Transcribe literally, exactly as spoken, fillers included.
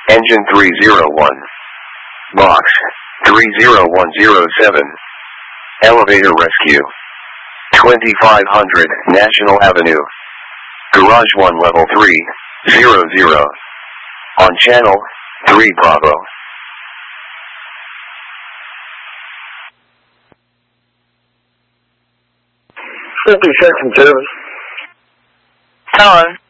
Engine three zero one. Box three zero one zero seven. Elevator rescue. twenty-five hundred National Avenue. Garage one level three zero zero. On channel three Bravo. fifty seconds service. Hello.